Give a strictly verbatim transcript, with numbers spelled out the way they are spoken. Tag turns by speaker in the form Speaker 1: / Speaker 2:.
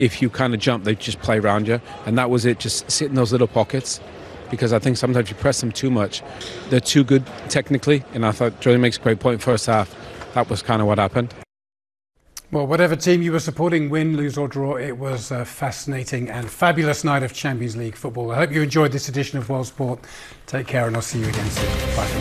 Speaker 1: If you kind of jump, they just play around you. And that was it, just sit in those little pockets. Because I think sometimes you press them too much. They're too good technically. And I thought Jordan makes a great point first half. That was kind of what happened.
Speaker 2: Well, whatever team you were supporting, win, lose or draw, it was a fascinating and fabulous night of Champions League football. I hope you enjoyed this edition of World Sport. Take care and I'll see you again soon. Bye for now.